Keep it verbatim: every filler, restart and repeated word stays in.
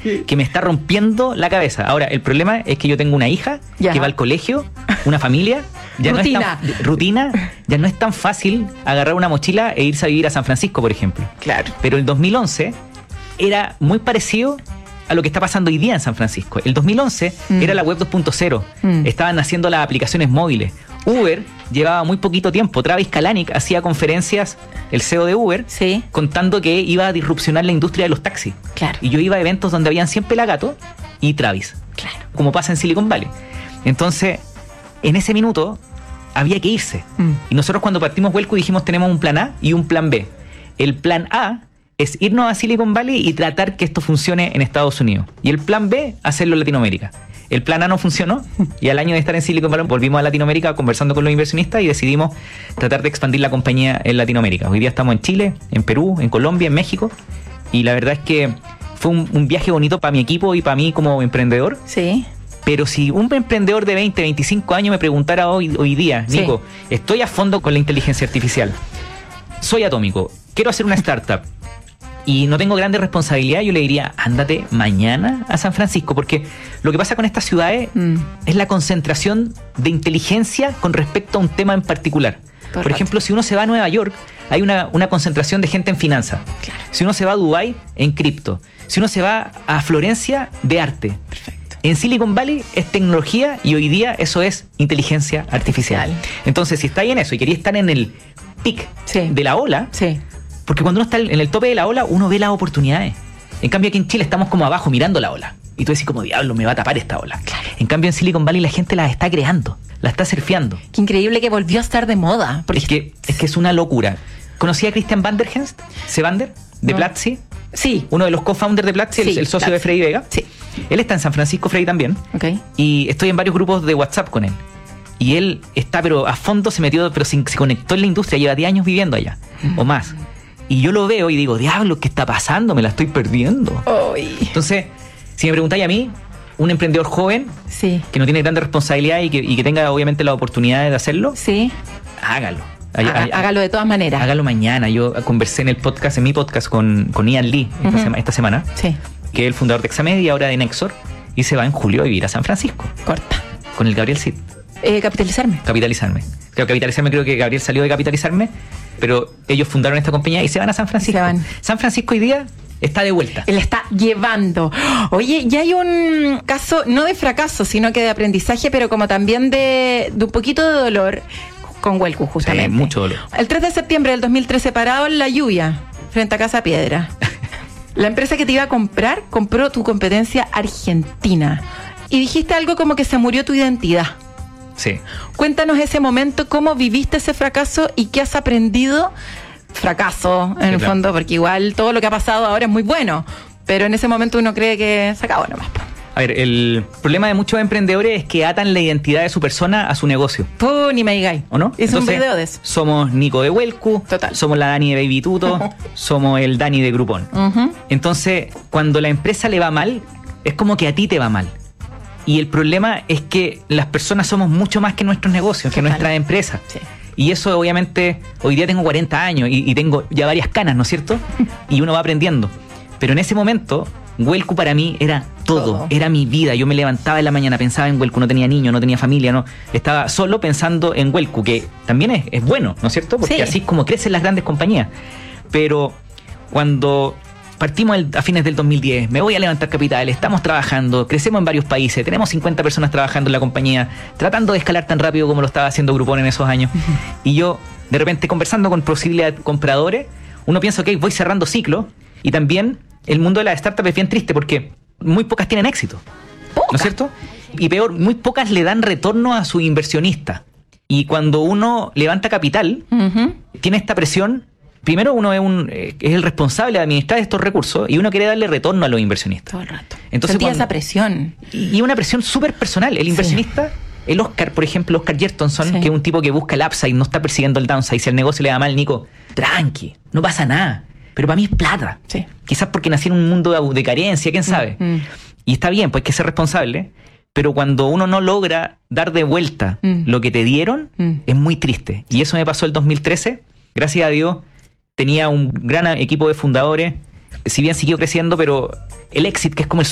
que me está rompiendo la cabeza. Ahora, el problema es que yo tengo una hija ya. que va al colegio, una familia, ya rutina. no es tan, rutina, ya no es tan fácil agarrar una mochila e irse a vivir a San Francisco, por ejemplo. Claro. Pero el dos mil once era muy parecido a lo que está pasando hoy día en San Francisco. El dos mil once mm. era la web dos punto cero. Mm. Estaban haciendo las aplicaciones móviles. Uber llevaba muy poquito tiempo. Travis Kalanick hacía conferencias, el C E O de Uber, sí. contando que iba a disrupcionar la industria de los taxis. Claro. Y yo iba a eventos donde habían cien pelagatos y Travis. Claro. Como pasa en Silicon Valley. Entonces, en ese minuto había que irse. Mm. Y nosotros cuando partimos Wellco dijimos tenemos un plan A y un plan B. El plan A es irnos a Silicon Valley y tratar que esto funcione en Estados Unidos. Y el plan B, hacerlo en Latinoamérica. El plan A no funcionó y al año de estar en Silicon Valley volvimos a Latinoamérica conversando con los inversionistas y decidimos tratar de expandir la compañía en Latinoamérica. Hoy día estamos en Chile, en Perú, en Colombia, en México y la verdad es que fue un, un viaje bonito para mi equipo y para mí como emprendedor. Sí. Pero si un emprendedor de veinte, veinticinco años me preguntara hoy, hoy día, Nico, sí. estoy a fondo con la inteligencia artificial, soy atómico, quiero hacer una startup y no tengo grandes responsabilidades, yo le diría, ándate mañana a San Francisco, porque lo que pasa con estas ciudades mm. es la concentración de inteligencia con respecto a un tema en particular. Por, Por ejemplo, si uno se va a Nueva York, hay una, una concentración de gente en finanzas. Claro. Si uno se va a Dubái, en cripto. Si uno se va a Florencia, de arte. Perfecto. En Silicon Valley es tecnología y hoy día eso es inteligencia artificial. artificial. Entonces, si estáis en eso y queréis estar en el pic sí. de la ola, sí. porque cuando uno está en el tope de la ola, uno ve las oportunidades. En cambio, aquí en Chile estamos como abajo mirando la ola. Y tú decís como, diablo, me va a tapar esta ola. Claro. En cambio, en Silicon Valley la gente la está creando, la está surfeando. Qué increíble que volvió a estar de moda. Porque... Es, que, es que es una locura. ¿Conocí a Christian Vanderhest? ¿Sevander? ¿De no. Platzi? Sí. Uno de los co-founders de Platzi, sí, el, el socio Platzi. de Freddy Vega. Sí. Él está en San Francisco, Freddy también. Okay. Y estoy en varios grupos de WhatsApp con él. Y él está, pero a fondo se metió, pero se, se conectó en la industria. Lleva diez años viviendo allá, mm. o más. Y yo lo veo y digo, diablo, ¿qué está pasando? Me la estoy perdiendo. Oy. Entonces, si me preguntáis a mí, un emprendedor joven, sí. que no tiene grandes responsabilidades y que, y que tenga obviamente la oportunidad de hacerlo, sí. hágalo. Haga, hágalo de todas maneras. Hágalo mañana. Yo conversé en el podcast, en mi podcast con, con Ian Lee esta, uh-huh. sema, esta semana, sí. que es el fundador de Examed y ahora de Nexor, y se va en julio a vivir a San Francisco. Corta. Con el Gabriel Cid. Eh, capitalizarme. Capitalizarme. Creo capitalizarme, creo que Gabriel salió de capitalizarme, pero ellos fundaron esta compañía y se van a San Francisco. Se van. San Francisco hoy día está de vuelta. Él está llevando. Oye, ya hay un caso, no de fracaso, sino que de aprendizaje, pero como también de, de un poquito de dolor con Wellco, justamente. Sí, mucho dolor. El tres de septiembre del dos mil trece, parado en la lluvia, frente a Casa Piedra. La empresa que te iba a comprar compró tu competencia argentina. Y dijiste algo como que se murió tu identidad. Sí. Cuéntanos ese momento, cómo viviste ese fracaso y qué has aprendido. Fracaso, en sí, el claro. fondo, porque igual todo lo que ha pasado ahora es muy bueno, pero en ese momento uno cree que se acabó nomás. A ver, el problema de muchos emprendedores es que atan la identidad de su persona a su negocio. Puh, ni me digáis. ¿O no? Es Entonces, un video de eso. Somos Nico de Wellco, total. Somos la Dani de Baby Tuto, somos el Dani de Groupon. Uh-huh. Entonces, cuando la empresa le va mal, es como que a ti te va mal. Y el problema es que las personas somos mucho más que nuestros negocios, total. Que nuestras empresas. Sí. Y eso obviamente, hoy día tengo cuarenta años y, y tengo ya varias canas, ¿no es cierto? Y uno va aprendiendo. Pero en ese momento, Wellco para mí era todo, todo, era mi vida. Yo me levantaba en la mañana, pensaba en Wellco, no tenía niños, no tenía familia, no, estaba solo pensando en Wellco, que también es, es bueno, ¿no es cierto? Porque sí. así es como crecen las grandes compañías. Pero cuando partimos el, a fines del dos mil diez, me voy a levantar capital, estamos trabajando, crecemos en varios países, tenemos cincuenta personas trabajando en la compañía, tratando de escalar tan rápido como lo estaba haciendo Groupon en esos años. Uh-huh. Y yo, de repente, conversando con posibles compradores, uno piensa, ok, voy cerrando ciclo, y también el mundo de la startup es bien triste porque muy pocas tienen éxito, ¿Poca? ¿no es cierto? Y peor, muy pocas le dan retorno a su inversionista. Y cuando uno levanta capital, uh-huh. tiene esta presión. Primero uno es, un, eh, es el responsable de administrar estos recursos y uno quiere darle retorno a los inversionistas. Todo el rato. Entonces, sentía cuando, esa presión. Y, y una presión súper personal. El inversionista, sí. el Oscar, por ejemplo, Oscar Yertonson, sí. que es un tipo que busca el upside, no está persiguiendo el downside. Si el negocio le da mal, Nico, tranqui, no pasa nada. Pero para mí es plata. Sí. Quizás porque nací en un mundo de, de carencia, quién sabe. Mm, mm. Y está bien, pues hay que ser responsable. Pero cuando uno no logra dar de vuelta mm. lo que te dieron, mm. es muy triste. Y eso me pasó el dos mil trece. Gracias a Dios, tenía un gran equipo de fundadores. Si bien siguió creciendo, pero el exit, que es como el